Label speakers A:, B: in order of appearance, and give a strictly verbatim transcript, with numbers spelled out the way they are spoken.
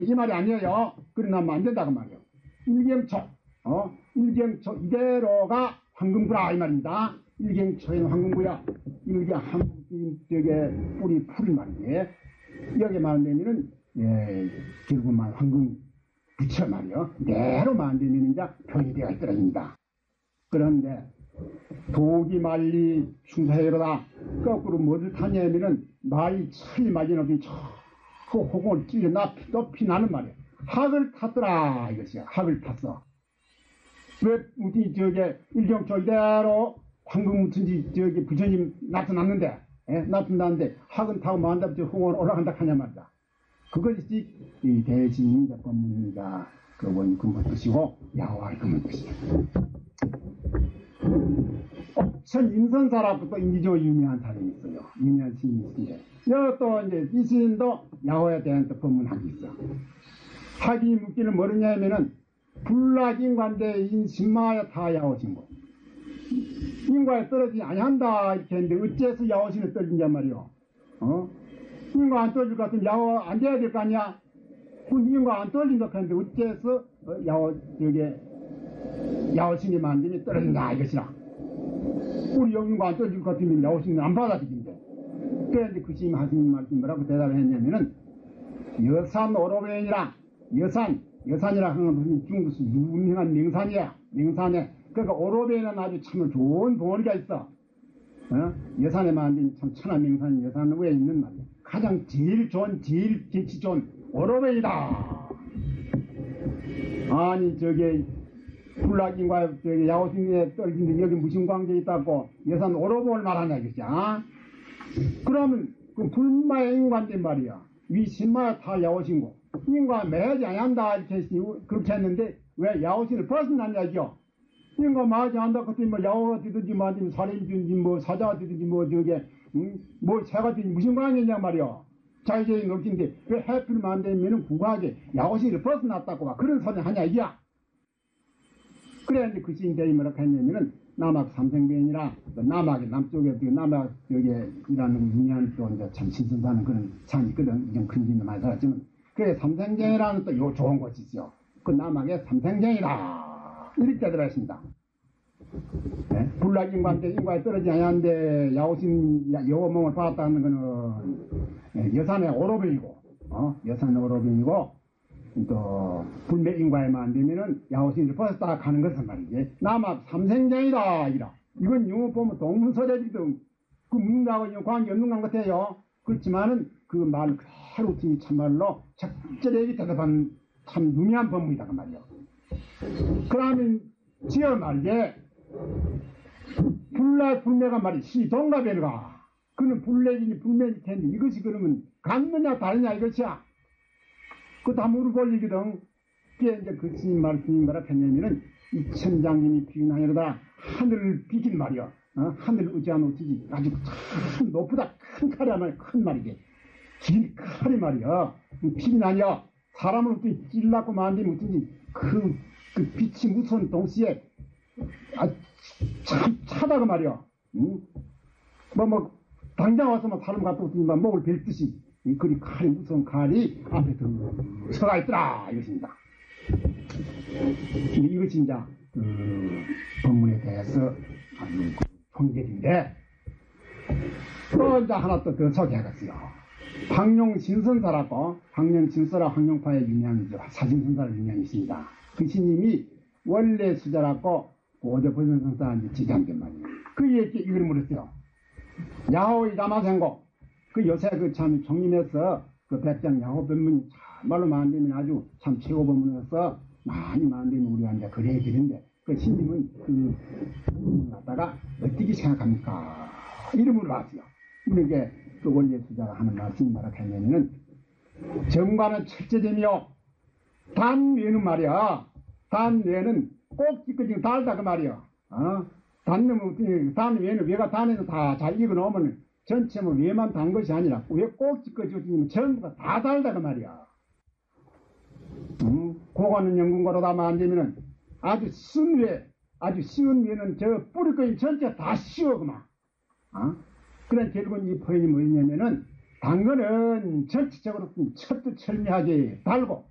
A: 이 말이 아니에요. 그러나면 안 된다고 말이에요. 일경초, 어, 일경초 이대로가 황금구라 이 말입니다. 일경초에는 황금구야. 일경 한쪽에 뿌리 풀 말이에요. 여기 말하면은 예, 결국만 황금 부처 말이요. 이대로 만들면 이제 병이되어 떨어집니다. 그런데 독이 말리 충사해로다 거꾸로 뭐를 타냐면은 말이 철이 맞이는 그 호공을 찔러 높이, 높이 나는 말이야. 학을 탔더라 이것이야. 학을 탔어. 왜 우리 저게 일경초 이대로 황금 무튼지 저기 부처님 나타났는데 예? 나타났는데 학은 타고 만다 저 호공을 올라간다 하냐 말이다. 그것이 이 대신 법문입니다. 그 원 근본 뜻이고 야화의 근본 뜻이다. 천 임선사라부터 인기적으로 유명한 사람이 있어요. 유명한 스님이 있는데 여기 또 이제 이 스님도 야화에 대한 또 법문학이 있어. 학이 묻기는 뭐냐면은 불락인관대 인신마야 다 야오신고 인과에 떨어지지 아니한다 이렇게 했는데 어째서 야오신을 떨어진단 말이오. 어? 인과 안 떨어질 것 같으면 야오 안 돼야 될 거 아니야. 그 인과 안 떨어진다 했는데 어째서 야오 저게 야오신이 만들면 떨어진다 이것이라. 우리 영인과 안 떨어질 것 같으면 야오신은 안 받아들인대. 그런데 그 스님 하시는 말씀 뭐라고 대답을 했냐면은 여산 오로베이라 여산 여산이라 하는 것은 중국 유명한 명산이야. 명산에 그러니까 오로베이는 아주 참 좋은 덩어리가 있어. 어? 여산에 만든 참 천한 명산 여산 위에 있는 말이야. 가장 제일 좋은 제일 경치 좋은 오로베이다. 아니 저게 불락인과 저기 야오신에 떨어진데 여기 무슨 관계 있다고 여산 오로보를 말하냐 이것이야. 그러면 그 불마의 인관된 말이야. 위 신마에 다 야오신고 인과 매하지 아니한다 이렇게 그렇게 했는데 왜 야오신을 벗어났냐 이겨. 인과 매하지 않는다 그때 뭐 야오가 되든지 뭐 아니면 살인든지 뭐 사자가 되든지 뭐 저게 음? 뭐 새가 되든지 무슨 관계냐 말이야. 자기의 녹인데 왜 해필만 안 되면은 구하게 야오신을 벗어났다고 막 그런 소리 하냐 이기야. 그래야 이제 그 시인들이 뭐라고 했냐면은 남학 삼생변이라 남학의 남쪽에 남학 여기에 일하는 유명한 또 이제 참 신선하는 그런 산이 있거든. 좀 큰 집도 많이 살았지만 그래 삼생견이라는 또 요 좋은 곳이 있어요. 그 남학의 삼생견이라 이렇게 들어있습니다. 네? 불락인과인데 인과에 떨어지지 않았는데 야오신 여호몽을 받았다는 거는 네, 여산의 오로병이고 어? 여산의 오로병이고 또 불매인과에만 안 되면은 야오신을 벗었다 가는 것은 말이지. 남학 삼생견이다 이라. 이건 영어 보면 동문서자지도 그 문하고 관계 없는 것 같아요. 그렇지만은 그 말 그대로 참말로 적절하게 대답한 참 유명한 법문이다 그 말이요. 그러면 지어 말이지 불락 불매가 말이 시동갑이가 그는 불락이니 불매일 텐데 이것이 그러면 같느냐 다르냐 이것이야. 그거 다 물어볼 얘기거든. 그게 이제 그 스님 말씀인 거라 했냐면은 이 천장님이 비운하여다 하늘을 비긴 말이야. 어? 하늘을 의지한 어찌지 아주 참 높보다 큰 칼이 하나 큰 말이지. 긴 칼이 말이야. 빛이 아니야. 사람을 어떻게 찔라고 만들면 어쩐지 그, 그 빛이 무서운 동시에 아, 참 차다가 말이야. 응? 뭐, 뭐, 당장 와서 막 사람 갖다 오더니만 목을 벨듯이 이 그리 칼이 무서운 칼이 앞에 들어가 있더라 이것입니다. 이것이 이제 그 법문에 대해서 통계인데 또 이제 하나 또 더 소개하겠어요. 황룡신선사라고 황룡신선사 황룡파의 유명한 사진선사를 유명히 있습니다. 그 스님이 원래 수자라고 고대보선선사 지장된 말이에요. 그 얘기 이걸 물었어요. 야호의 가마생고 그 요새 그 참 종림에서 그 백장 야호 법문이 참말로 만들면 아주 참 최고 법문에서 많이 만들면 우리한테 그래 되는데 그 스님은 그 법문을 갖다가 어떻게 생각합니까? 이름을 봤어요. 우리에게 그 원래 수자가 하는 말씀이 뭐라고 했냐면은 정과는 철저됨이요. 단 외는 말이야. 단 외는 꼭 찌꺼지고 달다 그 말이야. 어? 단면 단 외는 외가 단에서 다 잘 익어 놓으면 전체 뭐 외만 단 것이 아니라 왜 꼭 찌꺼지면 전부가 다 달다 그 말이야. 음? 고가는 연근거로 다 만들면은 아주 쓴 외, 아주 쉬운 외는 저 뿌리거인 전체 다 씌워 그만. 어? 그래 결국은 이 표현이 뭐였냐면은 단 거는 전체적으로 철두철미하게 달고